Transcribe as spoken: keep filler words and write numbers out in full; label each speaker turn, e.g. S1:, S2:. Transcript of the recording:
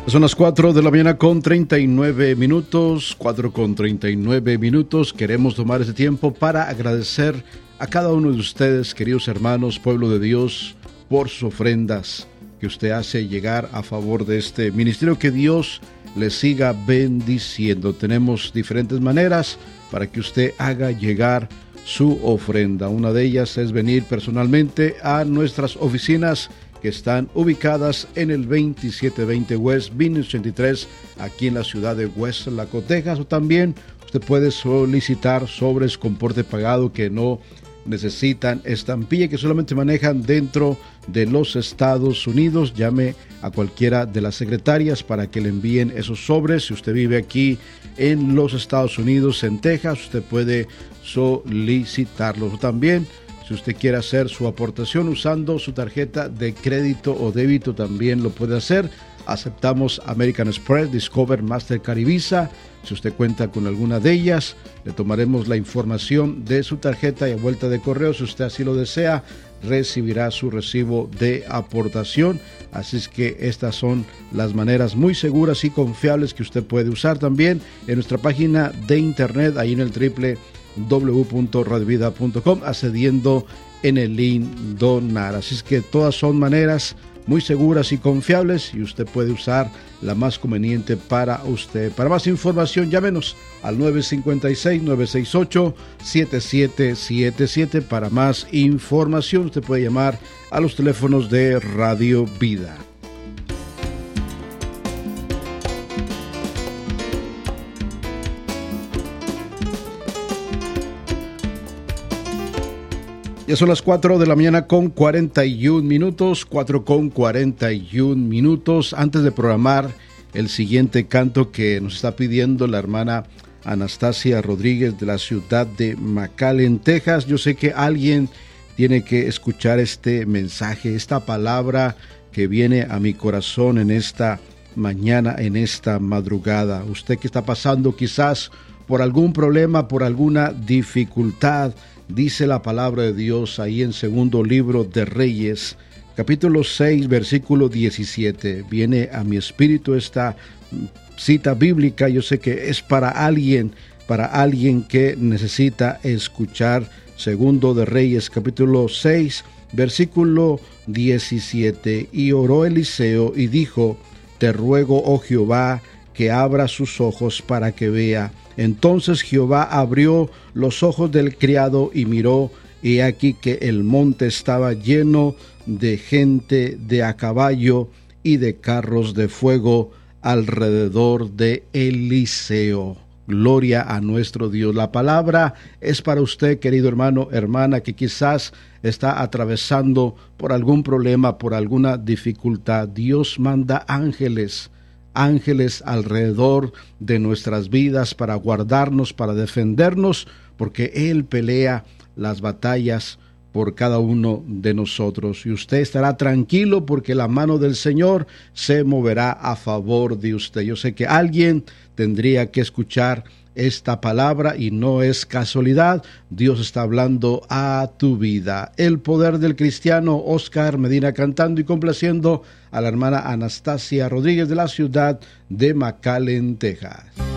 S1: Son las cuatro de la mañana con treinta y nueve minutos, cuatro con treinta y nueve minutos. Queremos tomar este tiempo para agradecer a cada uno de ustedes, queridos hermanos, pueblo de Dios, por sus ofrendas que usted hace llegar a favor de este ministerio. Que Dios le siga bendiciendo. Tenemos diferentes maneras para que usted haga llegar su ofrenda. Una de ellas es venir personalmente a nuestras oficinas que están ubicadas en el veintisiete veinte West Vineyard ochenta y tres, aquí en la ciudad de Westlaco, Texas. O también usted puede solicitar sobres con porte pagado que no necesitan estampilla, que solamente manejan dentro de los Estados Unidos. Llame a cualquiera de las secretarias para que le envíen esos sobres. Si usted vive aquí en los Estados Unidos, en Texas, usted puede solicitarlos. También, si usted quiere hacer su aportación usando su tarjeta de crédito o débito, también lo puede hacer. Aceptamos American Express, Discover, Mastercard y Visa. Si usted cuenta con alguna de ellas, le tomaremos la información de su tarjeta y a vuelta de correo, si usted así lo desea, recibirá su recibo de aportación. Así es que estas son las maneras muy seguras y confiables que usted puede usar. También en nuestra página de internet, ahí en el triple doble u doble u doble u punto radio vida punto com, accediendo en el link donar. Así es que todas son maneras muy seguras y confiables y usted puede usar la más conveniente para usted. Para más información, llámenos al nueve cinco seis, nueve seis ocho, siete siete siete siete. Para más información, usted puede llamar a los teléfonos de Radio Vida. Ya son las cuatro de la mañana con cuarenta y un minutos, cuatro con cuarenta y un minutos. Antes de programar el siguiente canto que nos está pidiendo la hermana Anastasia Rodríguez de la ciudad de McAllen, Texas, yo sé que alguien tiene que escuchar este mensaje, esta palabra que viene a mi corazón en esta mañana, en esta madrugada. Usted que está pasando quizás por algún problema, por alguna dificultad, dice la palabra de Dios ahí en segundo libro de Reyes, capítulo seis, versículo diecisiete. Viene a mi espíritu esta cita bíblica. Yo sé que es para alguien, para alguien que necesita escuchar. Segundo de Reyes, capítulo seis, versículo diecisiete. Y oró Eliseo y dijo: te ruego, oh Jehová, que abra sus ojos para que vea. Entonces Jehová abrió los ojos del criado y miró, y aquí que el monte estaba lleno de gente de a caballo y de carros de fuego alrededor de Eliseo. Gloria a nuestro Dios. La palabra es para usted, querido hermano, hermana, que quizás está atravesando por algún problema, por alguna dificultad. Dios manda ángeles ángeles alrededor de nuestras vidas para guardarnos, para defendernos, porque Él pelea las batallas por cada uno de nosotros. Y usted estará tranquilo porque la mano del Señor se moverá a favor de usted. Yo sé que alguien tendría que escuchar esta palabra y no es casualidad. Dios está hablando a tu vida. El poder del cristiano, Oscar Medina cantando y complaciendo a la hermana Anastasia Rodríguez de la ciudad de McAllen, Texas.